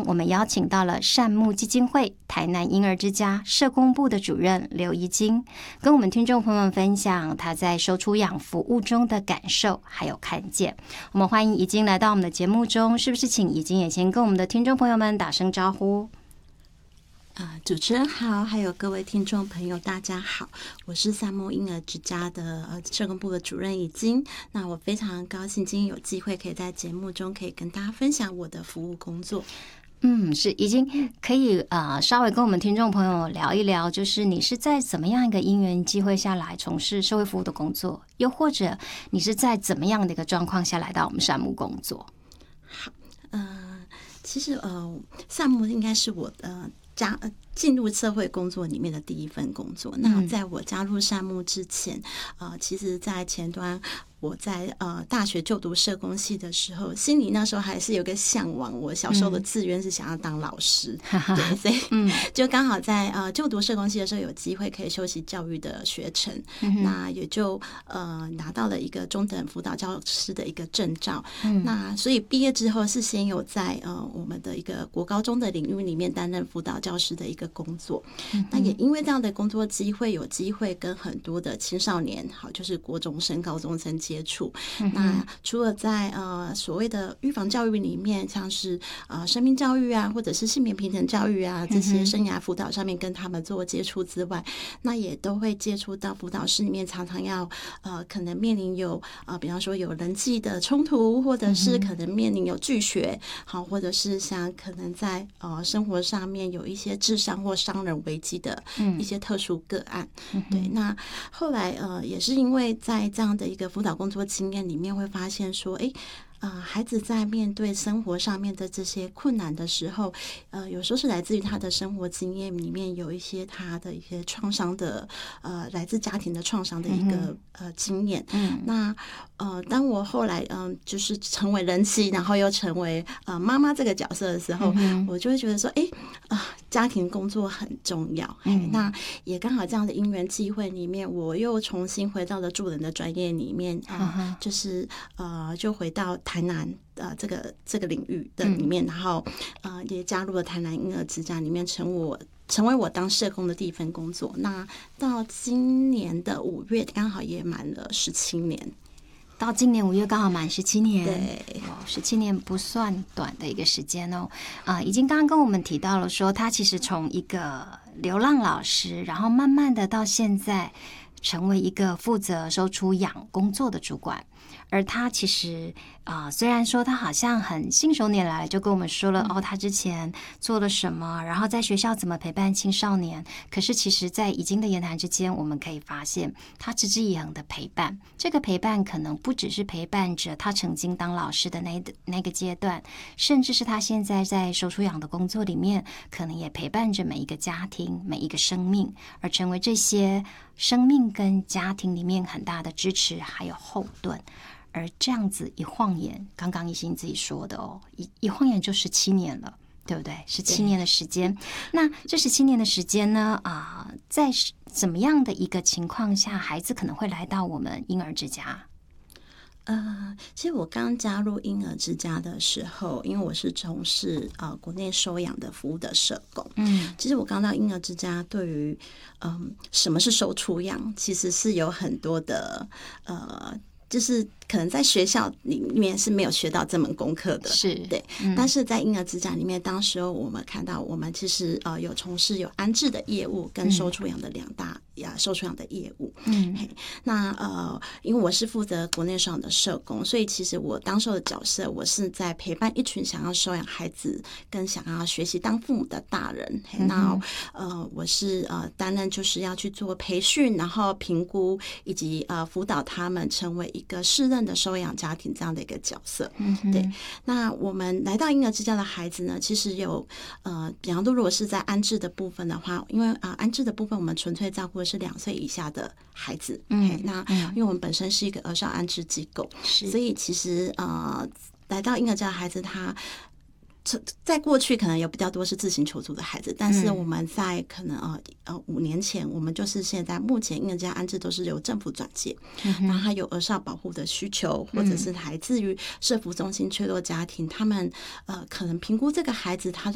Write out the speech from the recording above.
我们邀请到了善牧基金会台南婴儿之家社工部的主任刘怡菁，跟我们听众朋友们分享他在收出养服务中的感受还有看见。我们欢迎怡菁来到我们的节目中，是不是请怡菁也先跟我们的听众朋友们打声招呼？ 主持人好，还有各位听众朋友大家好，我是善牧婴儿之家的社工部的主任怡菁。那我非常高兴今天有机会可以在节目中可以跟大家分享我的服务工作。 是怡菁，可以稍微跟我们听众朋友聊一聊，就是你是在怎么样一个因缘机会下来从事社会服务的工作，又或者你是在怎么样的一个状况下来到我们善牧工作？ 好，其实善牧应该是我进入社会工作里面的第一份工作。那在我加入善牧之前，其实在前端我在大学就读社工系的时候，心里那时候还是有个向往，我小时候的志愿是想要当老师，对，所以就刚好在就读社工系的时候有机会可以修习教育的学程，那也就拿到了一个中等辅导教师的一个证照。那所以毕业之后是先有在我们的一个国高中的领域里面担任辅导教师的一个工作。那也因为这样的工作机会，有机会跟很多的青少年，好，就是国中生、高中生接触。那除了在所谓的预防教育里面，像是生命教育啊，或者是性别平等教育啊，这些生涯辅导上面跟他们做接触之外，那也都会接触到辅导室里面常常要可能面临有比方说有人际的冲突，或者是可能面临有拒绝，好，或者是像可能在生活上面有一些智商或伤人危机的一些特殊个案。对，那后来也是因为在这样的一个辅导工作经验里面，会发现说，孩子在面对生活上面的这些困难的时候，有时候是来自于他的生活经验里面有一些他的一些创伤的，来自家庭的创伤的一个经验。那当我后来就是成为人妻，然后又成为妈妈这个角色的时候，我就会觉得说，家庭工作很重要。那也刚好这样的因缘机会里面，我又重新回到了助人的专业里面，就是就回到台南这个领域的里面，然后也加入了台南婴儿之家里面，成为我当社工的第一份工作。那到今年的5月，刚好也满了17年。 到今年5月刚好满17年， 对 ，17年不算短的一个时间哦。已经刚刚跟我们提到了说，他其实从一个流浪老师，然后慢慢的到现在成为一个负责收出养工作的主管。而他其实虽然说他好像很信手拈来就跟我们说了他之前做了什么，然后在学校怎么陪伴青少年，可是其实在怡菁的言谈之间，我们可以发现他持之以恒的陪伴。这个陪伴可能不只是陪伴着他曾经当老师的那个阶段，甚至是他现在在收出养的工作里面，可能也陪伴着每一个家庭、每一个生命，而成为这些生命跟家庭里面很大的支持还有后盾。而这样子一晃眼，刚刚怡菁自己说的一晃眼就17年了，对不对？17年的时间。那这17年的时间呢，在怎么样的一个情况下，孩子可能会来到我们婴儿之家？ 其实我刚加入婴儿之家的时候，因为我是从事国内收养的服务的社工，其实我刚到婴儿之家，对于什么是收出养，其实是有很多的就是可能在学校里面是没有学到这门功课的， 是对。但是在婴儿之家里面，当时候我们看到，我们其实有从事有安置的业务跟收出养的2大收出养的业务。那因为我是负责国内收养的社工，所以其实我当时候的角色，我是在陪伴一群想要收养孩子跟想要学习当父母的大人。那我是担任就是要去做培训，然后评估以及辅导他们成为一个适任的收养家庭这样的一个角色。对。那我们来到婴儿之家的孩子呢，其实有比方说如果是在安置的部分的话，因为安置的部分我们纯粹照顾的是2岁以下的孩子。那因为我们本身是一个儿少安置机构，所以其实来到婴儿家的孩子，他在过去可能有比较多是自行求助的孩子，但是我们在可能5年前，我们就是现在目前婴儿家安置都是由政府转介，然后他有儿少保护的需求，或者是来自于社福中心脆弱家庭，他们可能评估这个孩子他